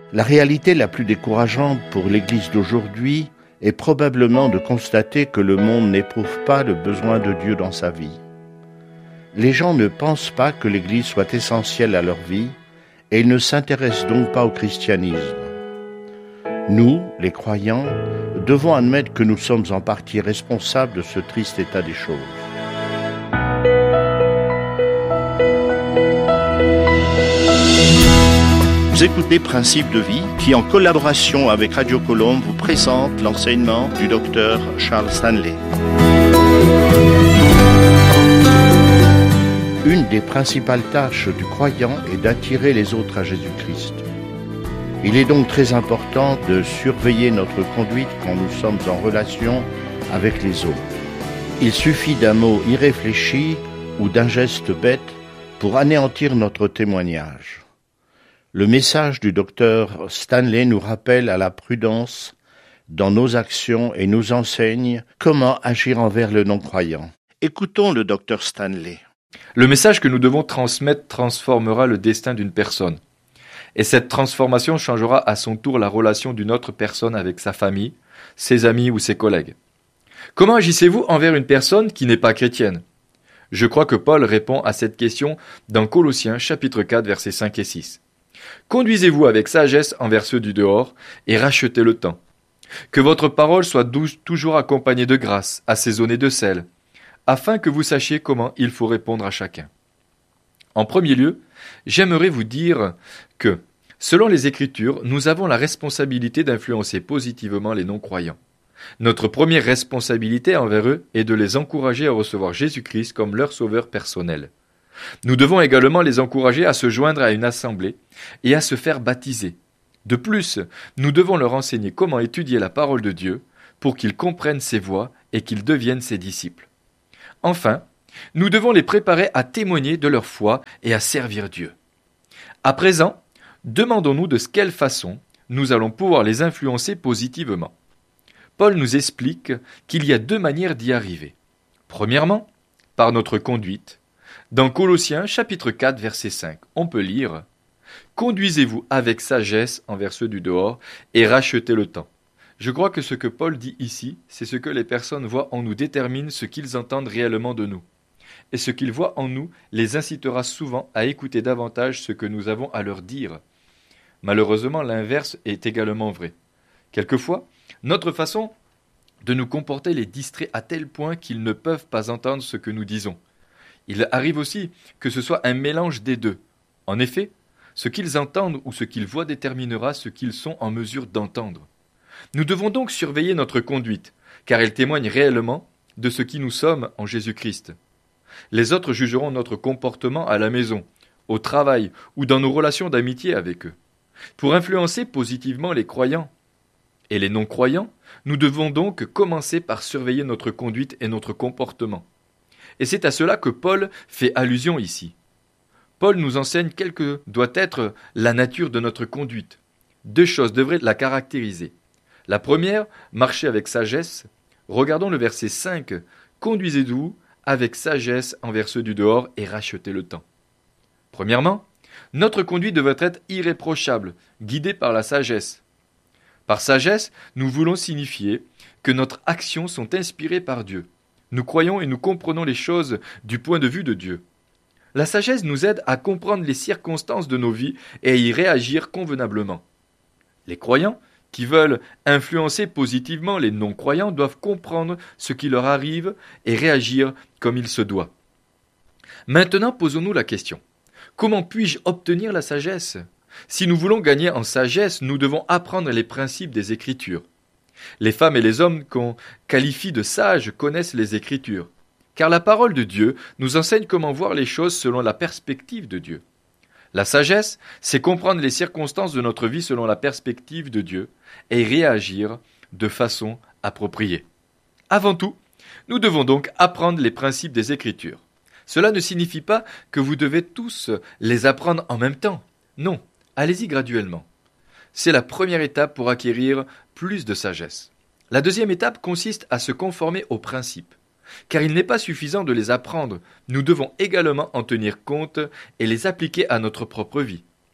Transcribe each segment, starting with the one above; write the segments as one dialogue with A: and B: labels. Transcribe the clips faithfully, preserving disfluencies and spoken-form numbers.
A: La réalité la plus décourageante pour l'Église d'aujourd'hui est probablement de constater que le monde n'éprouve pas le besoin de Dieu dans sa vie. Les gens ne pensent pas que l'Église soit essentielle à leur vie et ils ne s'intéressent donc pas au christianisme. Nous, les croyants, devons admettre que nous sommes en partie responsables de ce triste état des choses. Vous écoutez Principes de vie, qui en collaboration avec Radio Colombe vous présente l'enseignement du docteur Charles Stanley. Une des principales tâches du croyant est d'attirer les autres à Jésus-Christ. Il est donc très important de surveiller notre conduite quand nous sommes en relation avec les autres. Il suffit d'un mot irréfléchi ou d'un geste bête pour anéantir notre témoignage. Le message du docteur Stanley nous rappelle à la prudence dans nos actions et nous enseigne comment agir envers le non-croyant. Écoutons le docteur Stanley.
B: Le message que nous devons transmettre transformera le destin d'une personne. Et cette transformation changera à son tour la relation d'une autre personne avec sa famille, ses amis ou ses collègues. Comment agissez-vous envers une personne qui n'est pas chrétienne ? Je crois que Paul répond à cette question dans Colossiens chapitre quatre versets cinq et six. Conduisez-vous avec sagesse envers ceux du dehors et rachetez le temps. Que votre parole soit douce, toujours accompagnée de grâce, assaisonnée de sel, afin que vous sachiez comment il faut répondre à chacun. En premier lieu, j'aimerais vous dire que, selon les Écritures, nous avons la responsabilité d'influencer positivement les non-croyants. Notre première responsabilité envers eux est de les encourager à recevoir Jésus-Christ comme leur sauveur personnel. Nous devons également les encourager à se joindre à une assemblée et à se faire baptiser. De plus, nous devons leur enseigner comment étudier la parole de Dieu pour qu'ils comprennent ses voies et qu'ils deviennent ses disciples. Enfin, nous devons les préparer à témoigner de leur foi et à servir Dieu. À présent, demandons-nous de quelle façon nous allons pouvoir les influencer positivement. Paul nous explique qu'il y a deux manières d'y arriver. Premièrement, par notre conduite. Dans Colossiens chapitre quatre verset cinq, on peut lire « Conduisez-vous avec sagesse envers ceux du dehors et rachetez le temps ». Je crois que ce que Paul dit ici, c'est ce que les personnes voient en nous détermine ce qu'ils entendent réellement de nous. Et ce qu'ils voient en nous les incitera souvent à écouter davantage ce que nous avons à leur dire. Malheureusement, l'inverse est également vrai. Quelquefois, notre façon de nous comporter les distrait à tel point qu'ils ne peuvent pas entendre ce que nous disons. Il arrive aussi que ce soit un mélange des deux. En effet, ce qu'ils entendent ou ce qu'ils voient déterminera ce qu'ils sont en mesure d'entendre. Nous devons donc surveiller notre conduite, car elle témoigne réellement de ce qui nous sommes en Jésus-Christ. Les autres jugeront notre comportement à la maison, au travail ou dans nos relations d'amitié avec eux. Pour influencer positivement les croyants et les non-croyants, nous devons donc commencer par surveiller notre conduite et notre comportement. Et c'est à cela que Paul fait allusion ici. Paul nous enseigne quelle que doit être la nature de notre conduite. Deux choses devraient la caractériser. La première, marcher avec sagesse. Regardons le verset cinq. Conduisez-vous avec sagesse envers ceux du dehors et rachetez le temps. Premièrement, notre conduite devrait être irréprochable, guidée par la sagesse. Par sagesse, nous voulons signifier que nos actions sont inspirées par Dieu. Nous croyons et nous comprenons les choses du point de vue de Dieu. La sagesse nous aide à comprendre les circonstances de nos vies et à y réagir convenablement. Les croyants qui veulent influencer positivement les non-croyants doivent comprendre ce qui leur arrive et réagir comme il se doit. Maintenant, posons-nous la question. Comment puis-je obtenir la sagesse ? Si nous voulons gagner en sagesse, nous devons apprendre les principes des Écritures. Les femmes et les hommes qu'on qualifie de sages connaissent les Écritures, car la parole de Dieu nous enseigne comment voir les choses selon la perspective de Dieu. La sagesse, c'est comprendre les circonstances de notre vie selon la perspective de Dieu et réagir de façon appropriée. Avant tout, nous devons donc apprendre les principes des Écritures. Cela ne signifie pas que vous devez tous les apprendre en même temps. Non, allez-y graduellement. C'est la première étape pour acquérir plus de sagesse. La deuxième étape consiste à se conformer aux principes. Car il n'est pas suffisant de les apprendre, nous devons également en tenir compte et les appliquer à notre propre vie.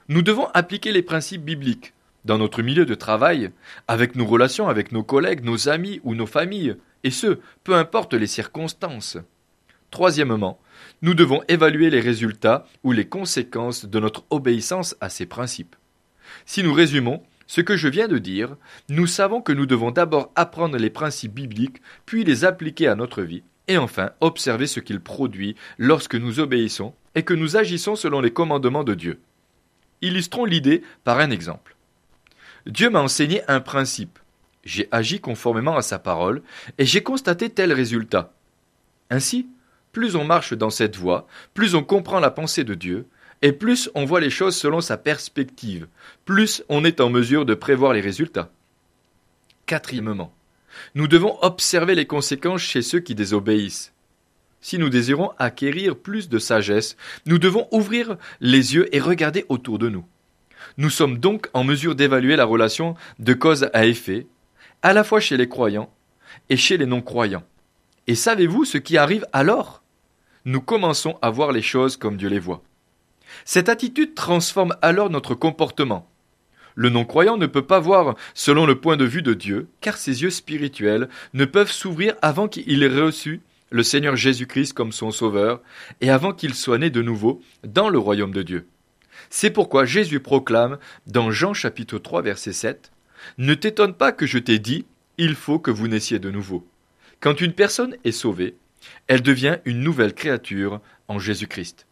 B: Nous devons appliquer les principes bibliques dans notre milieu de travail, avec nos relations avec nos collègues, nos amis ou nos familles, et ce, peu importe les circonstances. Troisièmement, nous devons évaluer les résultats ou les conséquences de notre obéissance à ces principes. Si nous résumons ce que je viens de dire, nous savons que nous devons d'abord apprendre les principes bibliques, puis les appliquer à notre vie, et enfin observer ce qu'ils produisent lorsque nous obéissons et que nous agissons selon les commandements de Dieu. Illustrons l'idée par un exemple. Dieu m'a enseigné un principe. J'ai agi conformément à sa parole et j'ai constaté tel résultat. Ainsi, plus on marche dans cette voie, plus on comprend la pensée de Dieu, et plus on voit les choses selon sa perspective, plus on est en mesure de prévoir les résultats. Quatrièmement, nous devons observer les conséquences chez ceux qui désobéissent. Si nous désirons acquérir plus de sagesse, nous devons ouvrir les yeux et regarder autour de nous. Nous sommes donc en mesure d'évaluer la relation de cause à effet, à la fois chez les croyants et chez les non-croyants. Et savez-vous ce qui arrive alors ? Nous commençons à voir les choses comme Dieu les voit. Cette attitude transforme alors notre comportement. Le non-croyant ne peut pas voir selon le point de vue de Dieu, car ses yeux spirituels ne peuvent s'ouvrir avant qu'il ait reçu le Seigneur Jésus-Christ comme son Sauveur, et avant qu'il soit né de nouveau dans le royaume de Dieu. C'est pourquoi Jésus proclame dans Jean chapitre trois verset sept « Ne t'étonne pas que je t'ai dit, il faut que vous naissiez de nouveau. » Quand une personne est sauvée, elle devient une nouvelle créature en Jésus-Christ.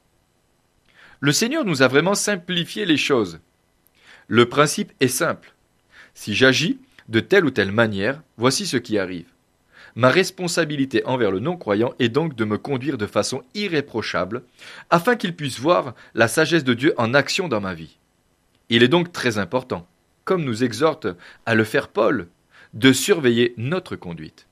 B: Le Seigneur nous a vraiment simplifié les choses. Le principe est simple. Si j'agis de telle ou telle manière, voici ce qui arrive. Ma responsabilité envers le non-croyant est donc de me conduire de façon irréprochable, afin qu'il puisse voir la sagesse de Dieu en action dans ma vie. Il est donc très important, comme nous exhorte à le faire Paul, de surveiller notre conduite.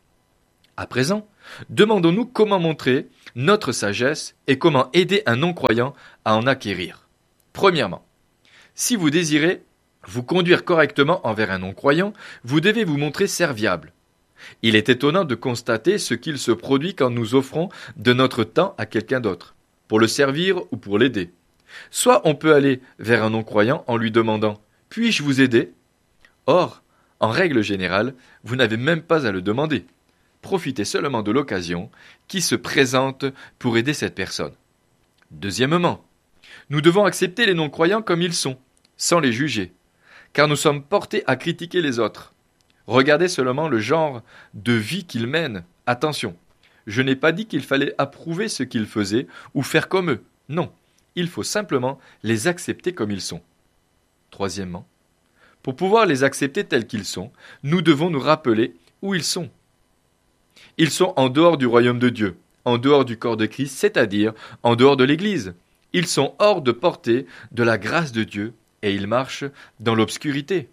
B: À présent, demandons-nous comment montrer notre sagesse et comment aider un non-croyant à en acquérir. Premièrement, si vous désirez vous conduire correctement envers un non-croyant, vous devez vous montrer serviable. Il est étonnant de constater ce qu'il se produit quand nous offrons de notre temps à quelqu'un d'autre, pour le servir ou pour l'aider. Soit on peut aller vers un non-croyant en lui demandant « Puis-je vous aider ?» Or, en règle générale, vous n'avez même pas à le demander. Profitez seulement de l'occasion qui se présente pour aider cette personne. Deuxièmement, nous devons accepter les non-croyants comme ils sont, sans les juger, car nous sommes portés à critiquer les autres. Regardez seulement le genre de vie qu'ils mènent. Attention, je n'ai pas dit qu'il fallait approuver ce qu'ils faisaient ou faire comme eux. Non, il faut simplement les accepter comme ils sont. Troisièmement, pour pouvoir les accepter tels qu'ils sont, nous devons nous rappeler où ils sont. Ils sont en dehors du royaume de Dieu, en dehors du corps de Christ, c'est-à-dire en dehors de l'Église. Ils sont hors de portée de la grâce de Dieu et ils marchent dans l'obscurité.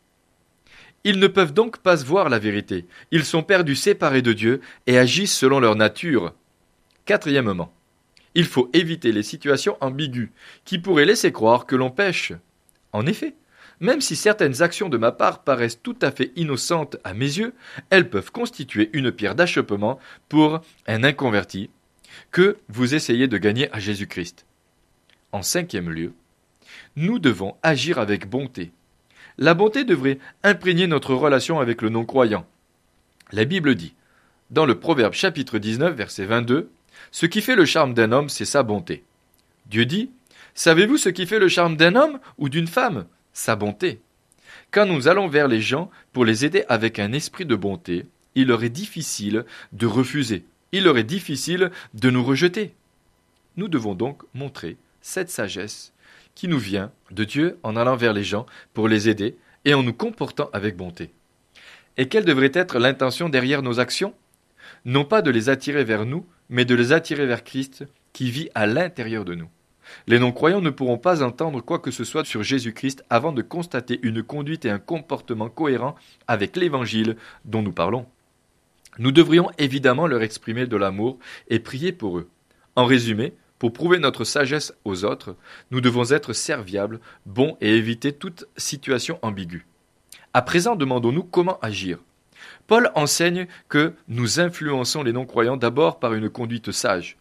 B: Ils ne peuvent donc pas voir la vérité. Ils sont perdus, séparés de Dieu et agissent selon leur nature. Quatrièmement, il faut éviter les situations ambiguës qui pourraient laisser croire que l'on pêche. En effet, même si certaines actions de ma part paraissent tout à fait innocentes à mes yeux, elles peuvent constituer une pierre d'achoppement pour un inconverti que vous essayez de gagner à Jésus-Christ. En cinquième lieu, nous devons agir avec bonté. La bonté devrait imprégner notre relation avec le non-croyant. La Bible dit, dans le Proverbe chapitre dix-neuf, verset vingt-deux, « Ce qui fait le charme d'un homme, c'est sa bonté. » Dieu dit, « Savez-vous ce qui fait le charme d'un homme ou d'une femme ? Sa bonté. » Quand nous allons vers les gens pour les aider avec un esprit de bonté, il leur est difficile de refuser, il leur est difficile de nous rejeter. Nous devons donc montrer cette sagesse qui nous vient de Dieu en allant vers les gens pour les aider et en nous comportant avec bonté. Et quelle devrait être l'intention derrière nos actions ? Non pas de les attirer vers nous, mais de les attirer vers Christ qui vit à l'intérieur de nous. Les non-croyants ne pourront pas entendre quoi que ce soit sur Jésus-Christ avant de constater une conduite et un comportement cohérents avec l'Évangile dont nous parlons. Nous devrions évidemment leur exprimer de l'amour et prier pour eux. En résumé, pour prouver notre sagesse aux autres, nous devons être serviables, bons et éviter toute situation ambiguë. À présent, demandons-nous comment agir. Paul enseigne que nous influençons les non-croyants d'abord par une conduite sage.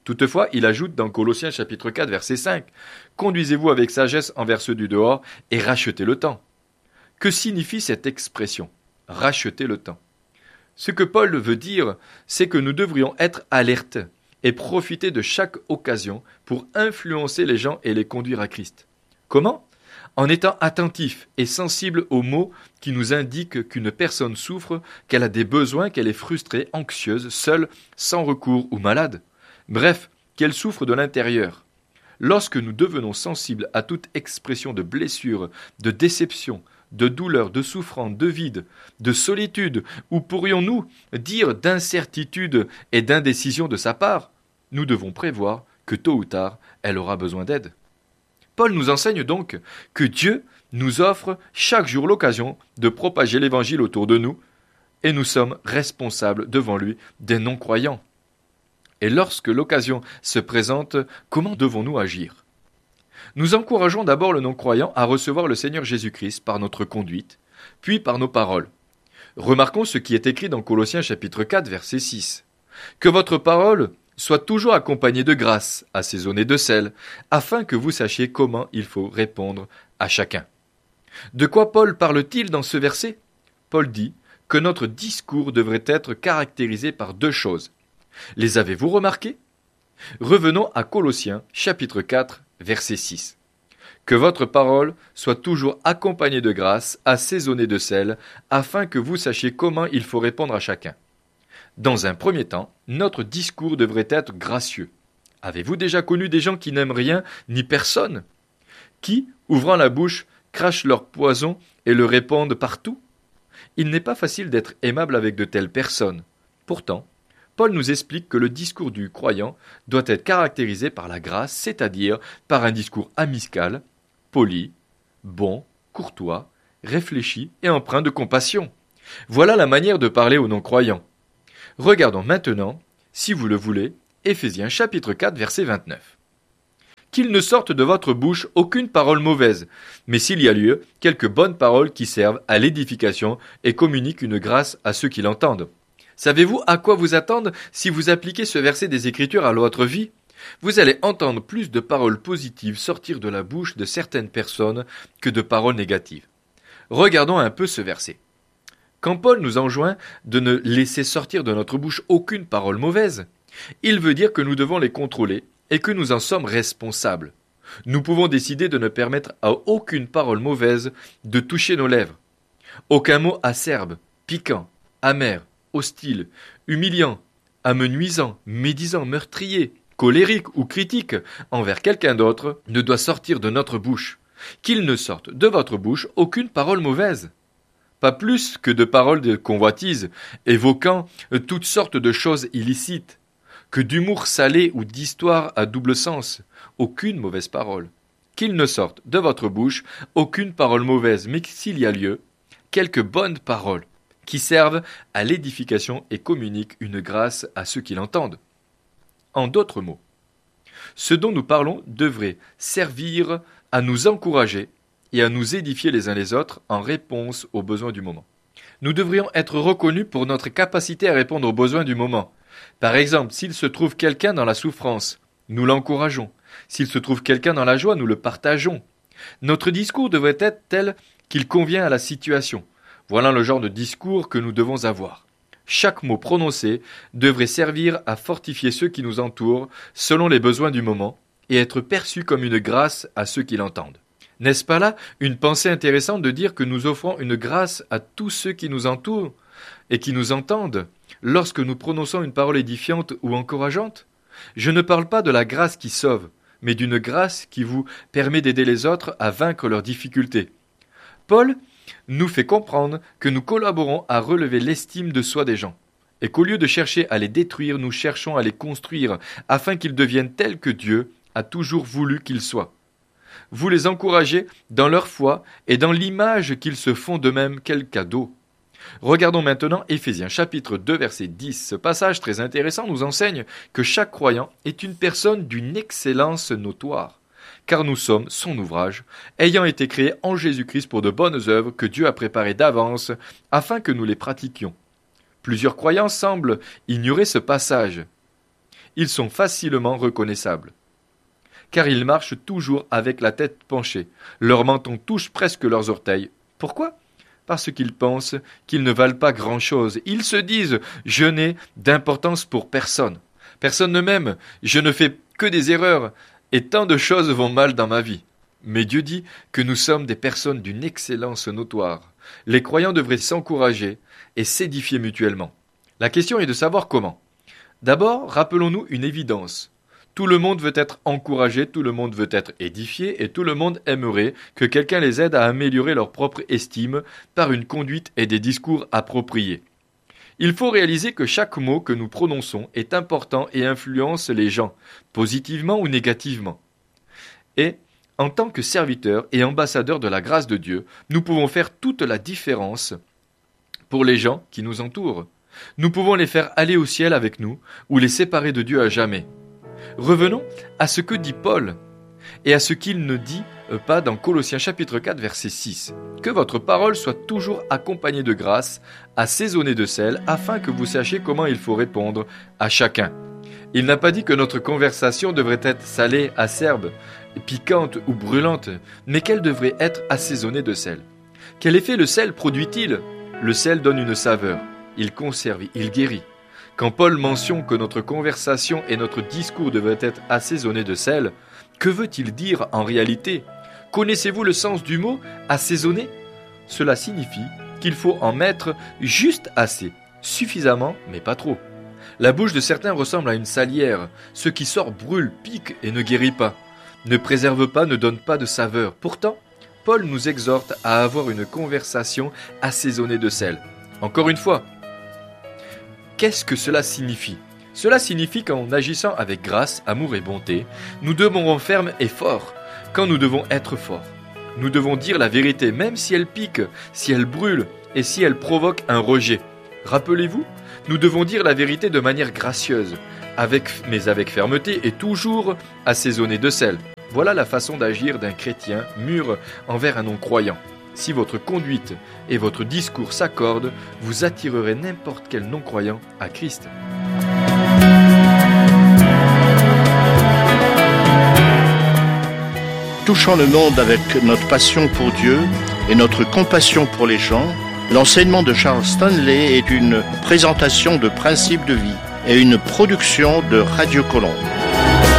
B: Toutefois, il ajoute dans Colossiens chapitre quatre verset cinq « Conduisez-vous avec sagesse envers ceux du dehors et rachetez le temps ». Que signifie cette expression « racheter le temps » ? Ce que Paul veut dire, c'est que nous devrions être alertes et profiter de chaque occasion pour influencer les gens et les conduire à Christ. Comment ? En étant attentifs et sensibles aux mots qui nous indiquent qu'une personne souffre, qu'elle a des besoins, qu'elle est frustrée, anxieuse, seule, sans recours ou malade. Bref, qu'elle souffre de l'intérieur. Lorsque nous devenons sensibles à toute expression de blessure, de déception, de douleur, de souffrance, de vide, de solitude, ou pourrions-nous dire d'incertitude et d'indécision de sa part, nous devons prévoir que tôt ou tard, elle aura besoin d'aide. Paul nous enseigne donc que Dieu nous offre chaque jour l'occasion de propager l'Évangile autour de nous, et nous sommes responsables devant lui des non-croyants. Et lorsque l'occasion se présente, comment devons-nous agir ? Nous encourageons d'abord le non-croyant à recevoir le Seigneur Jésus-Christ par notre conduite, puis par nos paroles. Remarquons ce qui est écrit dans Colossiens chapitre quatre verset six. Que votre parole soit toujours accompagnée de grâce, assaisonnée de sel, afin que vous sachiez comment il faut répondre à chacun. De quoi Paul parle-t-il dans ce verset ? Paul dit que notre discours devrait être caractérisé par deux choses. Les avez-vous remarquées ? Revenons à Colossiens chapitre quatre verset six. Que votre parole soit toujours accompagnée de grâce, assaisonnée de sel, afin que vous sachiez comment il faut répondre à chacun. Dans un premier temps, notre discours devrait être gracieux. Avez-vous déjà connu des gens qui n'aiment rien ni personne ? Qui, ouvrant la bouche, crachent leur poison et le répandent partout ? Il n'est pas facile d'être aimable avec de telles personnes. Pourtant, Paul nous explique que le discours du croyant doit être caractérisé par la grâce, c'est-à-dire par un discours amical, poli, bon, courtois, réfléchi et empreint de compassion. Voilà la manière de parler aux non-croyants. Regardons maintenant, si vous le voulez, Éphésiens chapitre quatre verset vingt-neuf. Qu'il ne sorte de votre bouche aucune parole mauvaise, mais s'il y a lieu, quelques bonnes paroles qui servent à l'édification et communiquent une grâce à ceux qui l'entendent. Savez-vous à quoi vous attendre si vous appliquez ce verset des Écritures à votre vie ? Vous allez entendre plus de paroles positives sortir de la bouche de certaines personnes que de paroles négatives. Regardons un peu ce verset. Quand Paul nous enjoint de ne laisser sortir de notre bouche aucune parole mauvaise, il veut dire que nous devons les contrôler et que nous en sommes responsables. Nous pouvons décider de ne permettre à aucune parole mauvaise de toucher nos lèvres. Aucun mot acerbe, piquant, amer, hostile, humiliant, amenuisant, médisant, meurtrier, colérique ou critique envers quelqu'un d'autre ne doit sortir de notre bouche. Qu'il ne sorte de votre bouche aucune parole mauvaise. Pas plus que de paroles de convoitise, évoquant toutes sortes de choses illicites, que d'humour salé ou d'histoire à double sens, aucune mauvaise parole. Qu'il ne sorte de votre bouche aucune parole mauvaise, mais s'il y a lieu, quelques bonnes paroles, qui servent à l'édification et communiquent une grâce à ceux qui l'entendent. En d'autres mots, ce dont nous parlons devrait servir à nous encourager et à nous édifier les uns les autres en réponse aux besoins du moment. Nous devrions être reconnus pour notre capacité à répondre aux besoins du moment. Par exemple, s'il se trouve quelqu'un dans la souffrance, nous l'encourageons. S'il se trouve quelqu'un dans la joie, nous le partageons. Notre discours devrait être tel qu'il convient à la situation. Voilà le genre de discours que nous devons avoir. Chaque mot prononcé devrait servir à fortifier ceux qui nous entourent selon les besoins du moment et être perçu comme une grâce à ceux qui l'entendent. N'est-ce pas là une pensée intéressante de dire que nous offrons une grâce à tous ceux qui nous entourent et qui nous entendent lorsque nous prononçons une parole édifiante ou encourageante ? Je ne parle pas de la grâce qui sauve, mais d'une grâce qui vous permet d'aider les autres à vaincre leurs difficultés. Paul nous fait comprendre que nous collaborons à relever l'estime de soi des gens, et qu'au lieu de chercher à les détruire, nous cherchons à les construire, afin qu'ils deviennent tels que Dieu a toujours voulu qu'ils soient. Vous les encouragez dans leur foi et dans l'image qu'ils se font d'eux-mêmes. Quel cadeau! Regardons maintenant Éphésiens chapitre deux verset dix. Ce passage très intéressant nous enseigne que chaque croyant est une personne d'une excellence notoire, car nous sommes son ouvrage, ayant été créés en Jésus-Christ pour de bonnes œuvres que Dieu a préparées d'avance afin que nous les pratiquions. Plusieurs croyants semblent ignorer ce passage. Ils sont facilement reconnaissables. Car ils marchent toujours avec la tête penchée. Leur menton touche presque leurs orteils. Pourquoi ? Parce qu'ils pensent qu'ils ne valent pas grand-chose. Ils se disent « Je n'ai d'importance pour personne. Personne ne m'aime. Je ne fais que des erreurs. Et tant de choses vont mal dans ma vie. » Mais Dieu dit que nous sommes des personnes d'une excellence notoire. Les croyants devraient s'encourager et s'édifier mutuellement. La question est de savoir comment. D'abord, rappelons-nous une évidence. Tout le monde veut être encouragé, tout le monde veut être édifié et tout le monde aimerait que quelqu'un les aide à améliorer leur propre estime par une conduite et des discours appropriés. Il faut réaliser que chaque mot que nous prononçons est important et influence les gens, positivement ou négativement. Et, en tant que serviteurs et ambassadeurs de la grâce de Dieu, nous pouvons faire toute la différence pour les gens qui nous entourent. Nous pouvons les faire aller au ciel avec nous ou les séparer de Dieu à jamais. Revenons à ce que dit Paul et à ce qu'il ne dit pas dans Colossiens chapitre quatre verset six. Que votre parole soit toujours accompagnée de grâce, assaisonnée de sel, afin que vous sachiez comment il faut répondre à chacun. Il n'a pas dit que notre conversation devrait être salée, acerbe, piquante ou brûlante, mais qu'elle devrait être assaisonnée de sel. Quel effet le sel produit-il ? Le sel donne une saveur, il conserve, il guérit. Quand Paul mentionne que notre conversation et notre discours devraient être assaisonnés de sel, que veut-il dire en réalité ? Connaissez-vous le sens du mot « assaisonner » ? Cela signifie qu'il faut en mettre juste assez, suffisamment, mais pas trop. La bouche de certains ressemble à une salière. Ce qui sort brûle, pique et ne guérit pas. Ne préserve pas, ne donne pas de saveur. Pourtant, Paul nous exhorte à avoir une conversation assaisonnée de sel. Encore une fois, qu'est-ce que cela signifie ? Cela signifie qu'en agissant avec grâce, amour et bonté, nous demeurons fermes et forts, quand nous devons être forts. Nous devons dire la vérité, même si elle pique, si elle brûle et si elle provoque un rejet. Rappelez-vous, nous devons dire la vérité de manière gracieuse, avec, mais avec fermeté et toujours assaisonnée de sel. Voilà la façon d'agir d'un chrétien mûr envers un non-croyant. Si votre conduite et votre discours s'accordent, vous attirerez n'importe quel non-croyant à Christ.
A: Touchant le monde avec notre passion pour Dieu et notre compassion pour les gens, l'enseignement de Charles Stanley est une présentation de principes de vie et une production de Radio Colombe.